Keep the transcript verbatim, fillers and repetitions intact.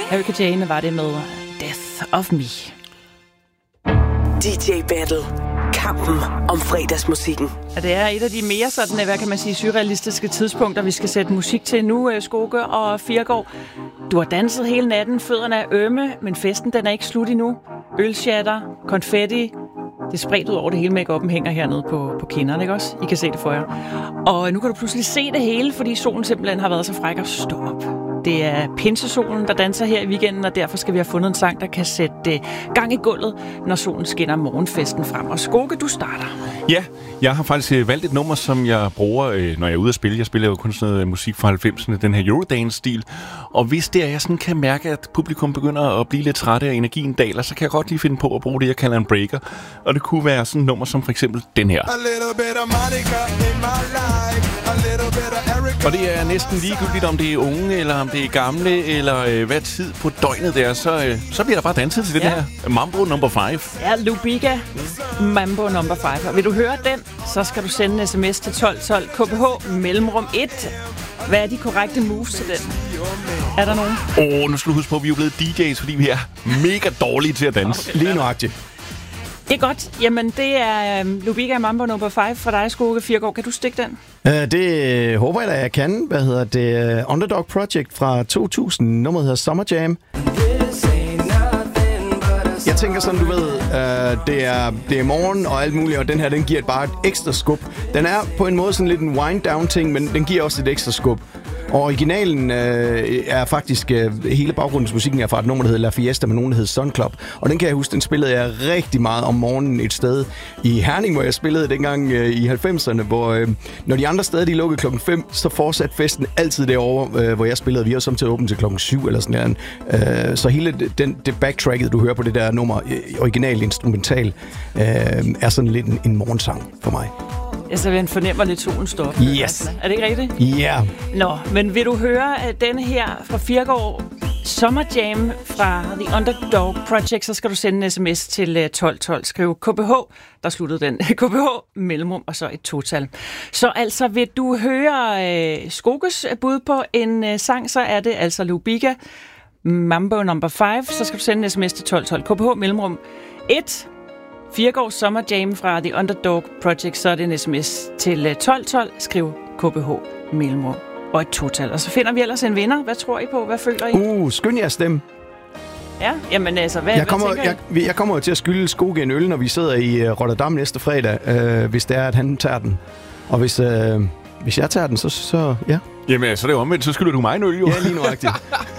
Erika Jane var det med Death of Me. D J Battle. Kampen om fredagsmusikken. Og det er et af de mere sådan, hvad kan man sige, surrealistiske tidspunkter, vi skal sætte musik til nu, Skoke og Firgaard. Du har danset hele natten, fødderne er ømme, men festen den er ikke slut endnu. Ølshatter, konfetti, det er spredt ud over det hele, make-up'en hænger hernede på, på kinderne, ikke også? I kan se det for jer. Og nu kan du pludselig se det hele, fordi solen simpelthen har været så fræk at stå op. Det er pinsesolen, der danser her i weekenden, og derfor skal vi have fundet en sang, der kan sætte gang i gulvet, når solen skinner morgenfesten frem. Og Skoke, du starter. Ja, jeg har faktisk valgt et nummer, som jeg bruger, når jeg er ude at spille. Jeg spiller jo kun sådan noget musik fra halvfemserne, den her Eurodance-stil. Og hvis det er, jeg sådan kan mærke, at publikum begynder at blive lidt trætte, og energien daler, så kan jeg godt lige finde på at bruge det, jeg kalder en breaker. Og det kunne være sådan et nummer som for eksempel den her. Og det er næsten ligegyldigt, om det er unge, eller om det er gamle, eller øh, hvad tid på døgnet det er, så, øh, så bliver der bare danset til den ja. her Mambo number five. Ja, Lubiga Mambo number five. Og vil du høre den, så skal du sende en sms til tolv tolv K P H mellemrum et. Hvad er de korrekte moves til den? Er der nogen? Åh, oh, nu skal du huske på, at vi er blevet D J's, fordi vi er mega dårlige til at danse. Okay. Lige nøjagtigt. Det er godt. Jamen, det er um, Lubiga Mambo number five for dig, Skoke Firgaard. Kan du stikke den? Uh, det håber jeg da, jeg kan. Hvad hedder det? Uh, Underdog Project fra to tusind. Nummeret hedder Summer Jam. Jeg tænker sådan, du ved, uh, det, er, det er morgen og alt muligt, og den her, den giver bare et ekstra skub. Den er på en måde sådan lidt en wind-down-ting, men den giver også et ekstra skub. Og originalen øh, er faktisk, øh, hele baggrundsmusikken er fra et nummer, der hedder La Fiesta, med nogen, der hedder Sun Club. Og den kan jeg huske, den spillede jeg rigtig meget om morgenen et sted i Herning, hvor jeg spillede dengang øh, i halvfemserne, hvor øh, når de andre steder, de lukkede klokken fem, så fortsatte festen altid derovre, øh, hvor jeg spillede. Vi var samtidig åbent til klokken syv eller sådan der. Øh, så hele den, det backtracket, du hører på det der nummer, øh, original instrumental, øh, er sådan lidt en, en morgensang for mig. Jeg så jeg fornemmer lidt solen står op. Yes. Er det ikke rigtigt? Ja. Yeah. Nå, men vil du høre uh, denne her fra Firgaard Summer Jam fra The Underdog Project, så skal du sende en sms til uh, tolv tolv. Skriv K P H, der sluttede den. K P H, mellemrum og så et total. Så altså, vil du høre uh, Skokes bud på en uh, sang, så er det altså Lubiga Mambo number five. Så skal du sende en sms til tolv tolv. K P H, mellemrum et. Firgaard Summer Jam fra The Underdog Project, så er det en sms til tolv tolv. Skriv K P H mellemrum og et total. Og så finder vi ellers en vinder. Hvad tror I på? Hvad føler I? Uh, skynd jer stemme. Ja, jamen altså, hvad, jeg kommer, hvad tænker I? Jeg, jeg kommer jo til at skylde Skoge en øl, når vi sidder i uh, Rotterdam næste fredag, øh, hvis det er, at han tager den. Og hvis, øh, hvis jeg tager den, så, så ja. Jamen, så er det jo omvendt, så skylder du mig en øl, jo. Ja, lige nøjagtigt.